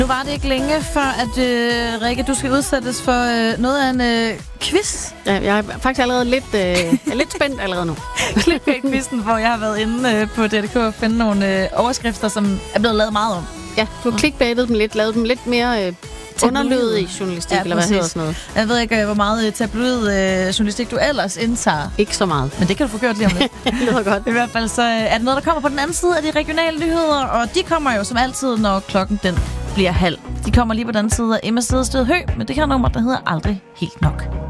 Nu var det ikke længe før, at Rikke, du skal udsættes for noget af en quiz. Ja, jeg er faktisk allerede lidt spændt allerede nu. Clickbait-quizzen, hvor jeg har været inde på DDK og finde nogle overskrifter, som er blevet lavet meget om. Ja, du har clickbaitet dem lidt, lavet dem lidt mere underlydig journalistik, eller hvad hedder sådan noget. Jeg ved ikke, hvor meget tabloid journalistik du ellers indtager. Ikke så meget. Men det kan du få gjort lige om lidt. Det lyder godt. I hvert fald så er det noget, der kommer på den anden side af de regionale nyheder, og de kommer jo som altid, når klokken den bliver halv. De kommer lige på den anden side af Emma Sidested Hø, men det her nummer, der hedder Aldrig Helt Nok.